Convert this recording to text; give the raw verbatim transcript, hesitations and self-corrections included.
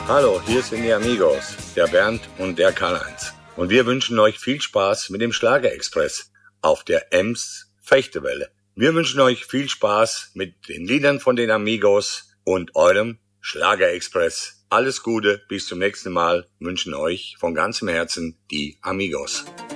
Hallo, hier sind die Amigos, der Bernd und der Karl-Heinz. Und wir wünschen euch viel Spaß mit dem Schlagerexpress auf der Ems Fechtewelle. Wir wünschen euch viel Spaß mit den Liedern von den Amigos und eurem Schlagerexpress. Alles Gute, bis zum nächsten Mal, wünschen euch von ganzem Herzen die Amigos.